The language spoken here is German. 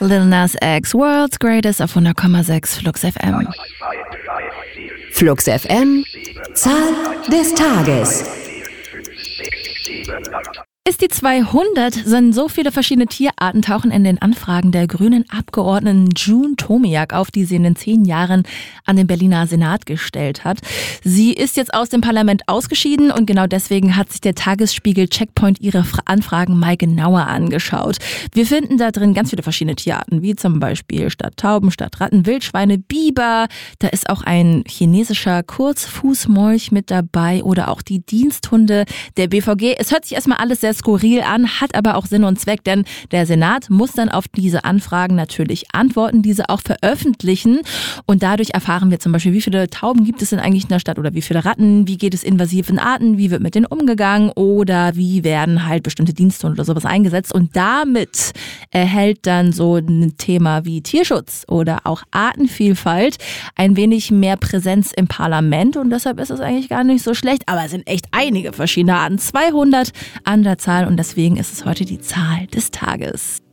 Lil Nas X, World's Greatest auf 100,6 Flux FM. Flux FM, Zahl des Tages. Ist die 200, sind so viele verschiedene Tierarten tauchen in den Anfragen der grünen Abgeordneten June Tomiak auf, die sie in den 10 Jahren an den Berliner Senat gestellt hat. Sie ist jetzt aus dem Parlament ausgeschieden und genau deswegen hat sich der Tagesspiegel Checkpoint ihre Anfragen mal genauer angeschaut. Wir finden da drin ganz viele verschiedene Tierarten, wie zum Beispiel statt Tauben, statt Ratten, Wildschweine, Biber. Da ist auch ein chinesischer Kurzfußmolch mit dabei oder auch die Diensthunde der BVG. Es hört sich erstmal alles sehr skurril an, hat aber auch Sinn und Zweck, denn der Senat muss dann auf diese Anfragen natürlich antworten, diese auch veröffentlichen und dadurch erfahren wir zum Beispiel, wie viele Tauben gibt es denn eigentlich in der Stadt oder wie viele Ratten, wie geht es invasiven Arten, wie wird mit denen umgegangen oder wie werden halt bestimmte Diensthunde oder sowas eingesetzt und damit erhält dann so ein Thema wie Tierschutz oder auch Artenvielfalt ein wenig mehr Präsenz im Parlament und deshalb ist es eigentlich gar nicht so schlecht, aber es sind echt einige verschiedene Arten, 200 an der Zahl und deswegen ist es heute die Zahl des Tages.